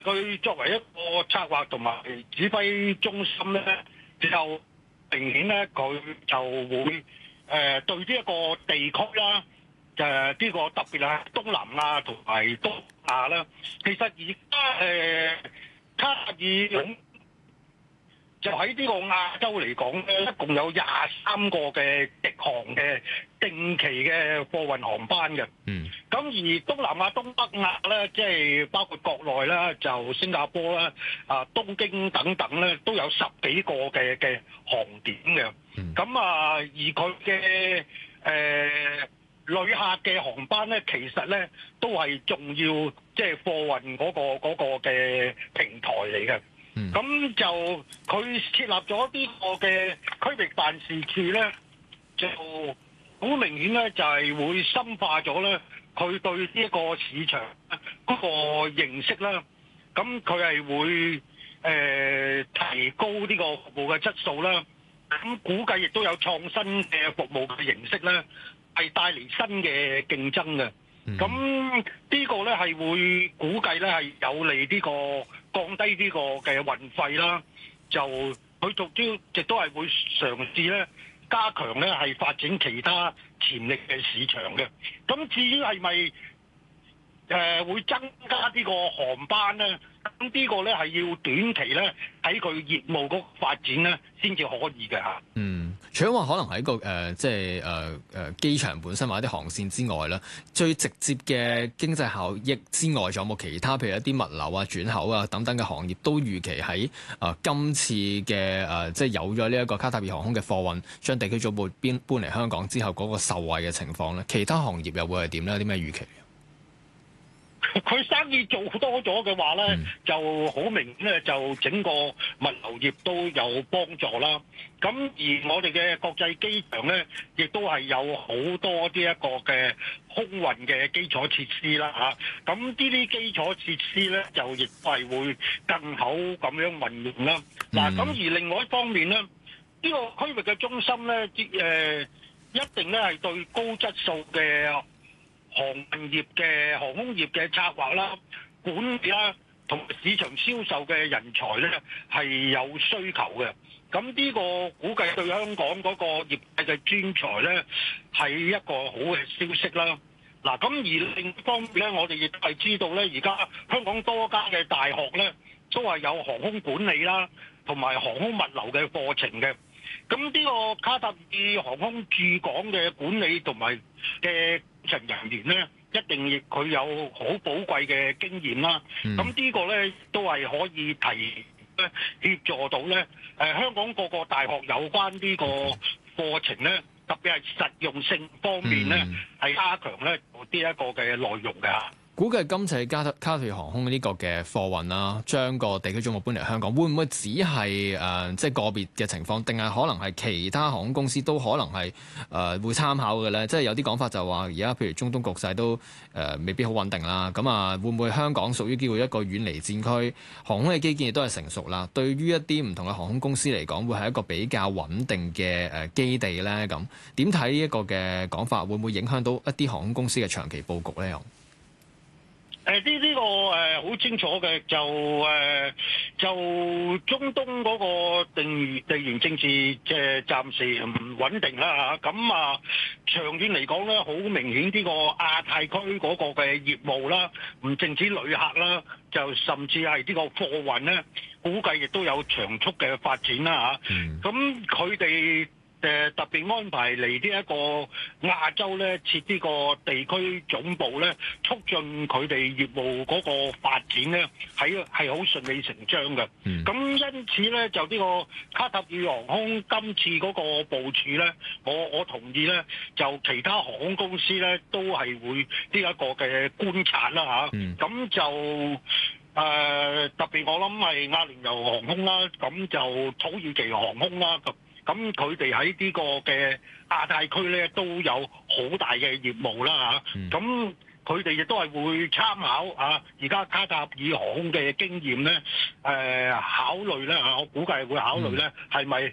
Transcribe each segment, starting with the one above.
佢作為一個策劃同埋指揮中心咧，就明顯咧佢就會對呢一個地區啦，呢個特別係東南亞同埋東亞啦，其實而家卡塔爾就喺呢個亞洲嚟講咧，一共有23個嘅直航嘅定期嘅貨運航班嘅。咁而東南亞、東北亞咧，即係包括國內啦，就新加坡啦、東京等等咧，都有10幾個嘅航點嘅。咁而佢嘅旅客嘅航班咧，其實咧都係重要，即係貨運嗰個嘅平台嚟嘅。咁就佢設立咗呢個嘅區域辦事處咧，就好明顯咧，就係會深化咗咧佢對呢一個市場嗰個認識啦。咁佢係會提高呢個服務嘅質素啦。咁估計亦都有創新嘅服務嘅形式咧，係帶嚟新嘅競爭嘅。咁呢個咧係會估計咧係有利呢個降低呢個嘅運費啦，就佢亦都係會嘗試咧加強咧係發展其他潛力嘅市場嘅。咁至於係咪會增加呢個航班咧？咁呢個咧係要短期咧喺佢業務嗰個發展咧先至可以嘅嚇。 除咗話可能喺個即係機場本身或者啲航線之外咧，最直接嘅經濟效益之外，仲有冇其他譬如一啲物流啊、轉口啊等等嘅行業都預期喺今次嘅即係有咗呢一個卡塔爾航空嘅貨運將地區總部搬嚟香港之後嗰個受惠嘅情況咧，其他行業又會係點咧？有啲咩預期？ 佢生意做多咗嘅話咧，就好明顯咧，就整個物流業都有幫助啦。咁而我哋嘅國際機場咧，亦都係有好多呢一個嘅空運嘅基礎設施啦嚇。咁呢啲基礎設施咧，就亦係會更好咁樣運用啦。嗱，咁而另外一方面咧，呢個區域嘅中心咧，一定咧係對高質素嘅航空業嘅策劃啦、管理啦，同埋市場銷售嘅人才咧係有需求嘅。咁呢個估計對香港嗰個業界嘅專才咧係一個好嘅消息啦。嗱，咁而另一方面咧，我哋亦都係知道咧，而家香港多間嘅大學咧都係有航空管理啦，同埋航空物流嘅課程嘅。咁呢個卡塔爾航空駐港嘅管理同埋嘅工程人員咧，一定亦佢有好寶貴嘅經驗啦。咁呢個咧都係可以協助到咧香港各個大學有關呢個課程咧，特別係實用性方面咧係加強咧呢一個嘅內容嘅。 估計今次卡塔爾航空呢個嘅貨運啦，將個地區總部搬嚟香港，會唔會只係即係個別嘅情況，定係可能係其他航空公司都可能係會參考嘅咧？即係有啲講法就話，而家譬如中東局勢都未必好穩定啦。咁會唔會香港屬於叫做一個遠離戰區，航空嘅基建亦都係成熟啦？對於一啲唔同嘅航空公司嚟講，會係一個比較穩定嘅基地咧？咁點睇呢一個嘅講法，會唔會影響到一啲航空公司嘅長期佈局咧？ 呢個好清楚嘅，就中東嗰個地緣政治即係暫時唔穩定啦嚇。咁長遠嚟講咧，好明顯呢個亞太區嗰個嘅業務啦，唔淨止旅客啦，就甚至係呢個貨運咧，估計亦都有長速嘅發展啦嚇。咁佢哋特別安排嚟呢一個亞洲咧，設呢個地區總部咧，促進佢哋業務嗰個發展咧，係好順理成章嘅。咁因此咧，就呢個卡塔爾航空今次嗰個部署咧，我同意咧，就其他航空公司咧都係會呢一個嘅觀察啦嚇。咁就特別我諗係阿聯酋航空啦，咁就土耳其航空啦。咁佢哋喺呢個嘅亞太區咧都有好大嘅業務啦嚇，咁佢哋亦都係會參考而家卡塔爾航空嘅經驗咧，考慮咧我估計會考慮咧係咪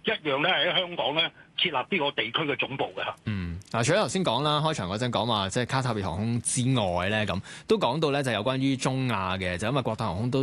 一樣咧喺香港咧設立呢個地區嘅總部嘅嚇。 嗱，除咗頭先講啦，開場嗰陣講話即係卡塔爾航空之外咧，咁都講到咧就有關於中亞嘅，就因為國泰航空都